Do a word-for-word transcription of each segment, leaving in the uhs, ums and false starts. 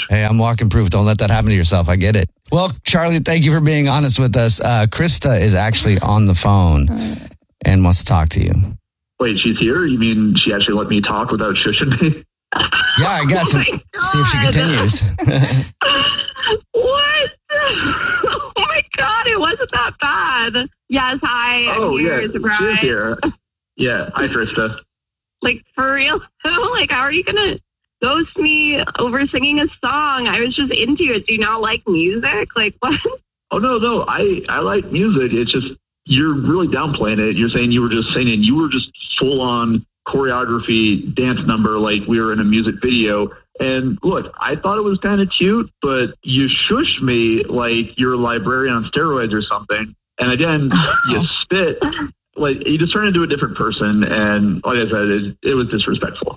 Hey, I'm walking proof. Don't let that happen to yourself. I get it. Well, Charlie, thank you for being honest with us. Uh, Krista is actually on the phone and wants to talk to you. Wait, she's here? You mean she actually let me talk without shushing me? Yeah, I guess. Oh See if she continues. What? Oh my God, it wasn't that bad. Yes, hi. I'm Oh, here. yeah, Surprise. she's here. Yeah, hi, Krista. Like, for real? Like, how are you going to ghost me over singing a song? I was just into it. Do you not like music? Like, what? Oh, no, no, I, I like music. It's just, you're really downplaying it. You're saying you were just singing. You were just full-on choreography dance number like we were in a music video. And look, I thought it was kind of cute, but you shushed me like you're a librarian on steroids or something. And again, you spit. Like, you just turned into a different person. And like I said, it, it was disrespectful.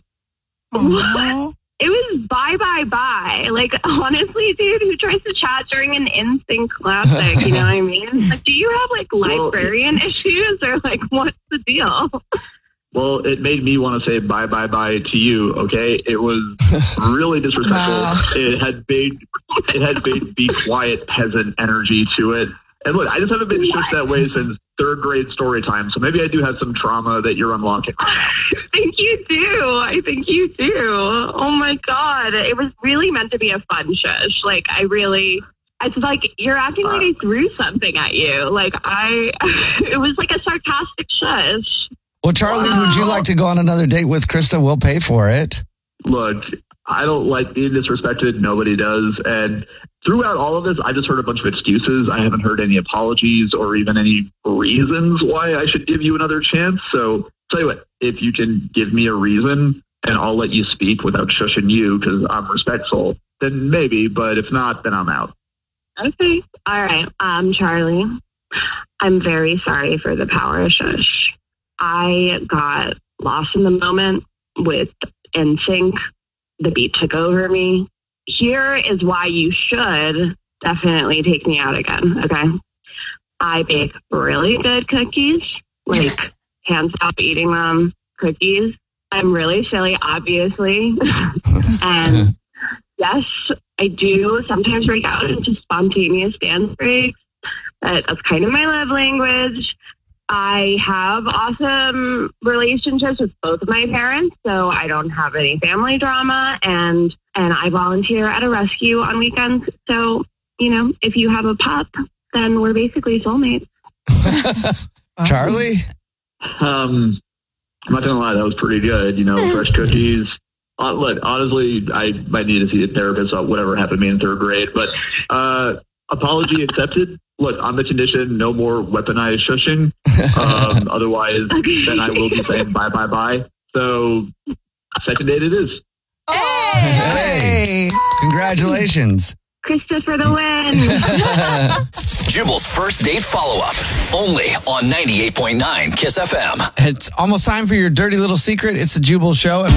What? It was bye, bye, bye. Like, honestly, dude, who tries to chat during an NSYNC classic? You know what I mean? Like, do you have, like, librarian well, issues? Or, like, what's the deal? Well, it made me want to say bye, bye, bye to you, okay? It was really disrespectful. Wow. It had big, it had big, be quiet peasant energy to it. And look, I just haven't been shushed that way since third grade story time. So maybe I do have some trauma that you're unlocking. I think you do. I think you do. Oh my God. It was really meant to be a fun shush. Like, I really, it's like, you're acting like I threw something at you. Like, I, it was like a sarcastic shush. Well, Charlie, wow. Would you like to go on another date with Krista? We'll pay for it. Look, I don't like being disrespected. Nobody does. And throughout all of this, I just heard a bunch of excuses. I haven't heard any apologies or even any reasons why I should give you another chance. So tell you what, if you can give me a reason and I'll let you speak without shushing you because I'm respectful, then maybe. But if not, then I'm out. Okay. All right. Um, Charlie, I'm very sorry for the power shush. I got lost in the moment with N Sync. The beat took over me. Here is why you should definitely take me out again, okay? I bake really good cookies, like can't stop eating them cookies. I'm really silly, obviously. And yes, I do sometimes break out into spontaneous dance breaks, but that's kind of my love language. I have awesome relationships with both of my parents, so I don't have any family drama, and and I volunteer at a rescue on weekends. So, you know, if you have a pup, then we're basically soulmates. Charlie? Um, I'm not gonna lie, that was pretty good. You know, fresh cookies. Uh, look, honestly, I might need to see a therapist about whatever happened to me in third grade, but uh, apology accepted. Look, on the condition, no more weaponized shushing. Um, otherwise, then I will be saying bye, bye, bye. So, second date it is. Hey! hey. Congratulations. Krista for the win. Jubal's first date follow-up. Only on ninety-eight point nine Kiss F M. It's almost time for your dirty little secret. It's the Jubal Show. And